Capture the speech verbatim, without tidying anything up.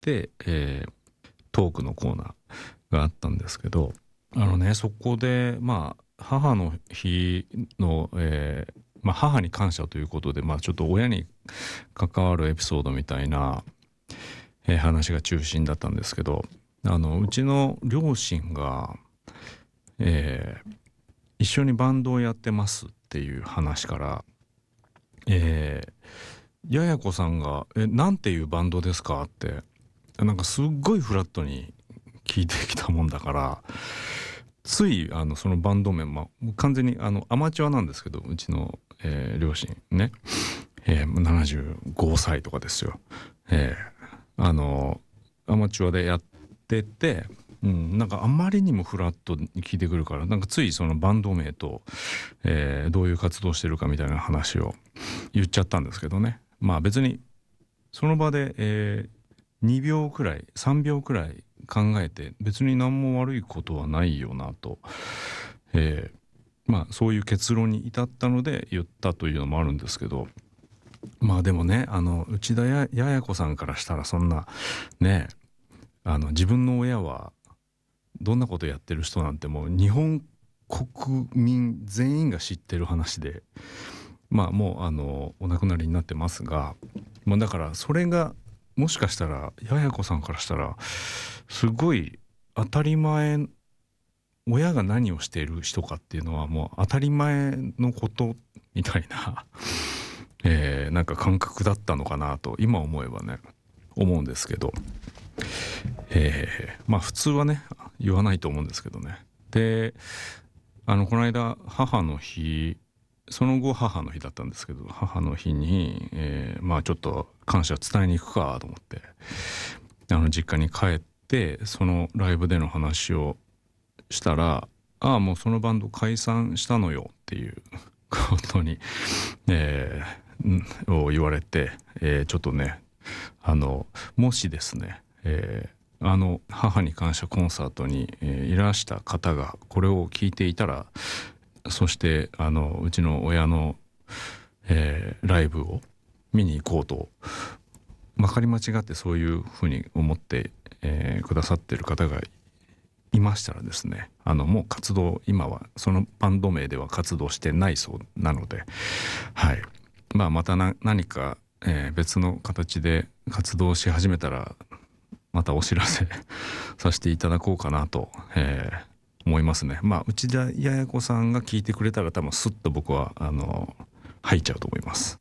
て、えートークのコーナーがあったんですけど、あのねそこでまあ母の日の、えーまあ、母に感謝ということで、まあ、ちょっと親に関わるエピソードみたいな、えー話が中心だったんですけど、あのうちの両親が、えー一緒にバンドをやってますっていう話から、えー、ややこさんが「えなんていうバンドですか?」ってなんかすっごいフラットに聞いてきたもんだから、ついあのそのバンド名、まあ、完全にあのアマチュアなんですけど、うちの、えー両親ね、えーななじゅうごさいとかですよ、えーあのアマチュアでやってて、うん、なんかあまりにもフラットに聞いてくるから、なんかついそのバンド名と、えーどういう活動してるかみたいな話を言っちゃったんですけどね。まあ別にその場で、えーにびょうくらいさんびょうくらい考えて、別に何も悪いことはないよなと、えーまあそういう結論に至ったので言ったというのもあるんですけど、まあでもね、あの内田ややや子さんからしたらそんなね、あの自分の親はどんなことやってる人なんてもう日本国民全員が知ってる話で、まあもうあのお亡くなりになってますが、まあ、だからそれがもしかしたらやや子さんからしたらすごい当たり前、親が何をしている人かっていうのはもう当たり前のことみたいな、えーなんか感覚だったのかなと今思えばね思うんですけど、えーまあ普通はね言わないと思うんですけどね。で、あのこの間母の日、その後母の日だったんですけど、母の日に、えーまあちょっと感謝伝えに行くかと思ってあの実家に帰って、そのライブでの話をしたら、ああもうそのバンド解散したのよっていうことに、えーんを言われて、えーちょっとね、あのもしですね、えーあの母に感謝コンサートに、えーいらした方がこれを聞いていたら、そしてあのうちの親の、えーライブを見に行こうとまかり間違ってそういうふうに思って、えーくださってる方がいましたらですね、あのもう活動今はそのバンド名では活動してないそうなので、はい、まあまたな何か、えー別の形で活動し始めたらまたお知らせさせていただこうかなと、えー思いますね。まあ内田やや子さんが聞いてくれたら多分スッと僕はあの入っちゃうと思います。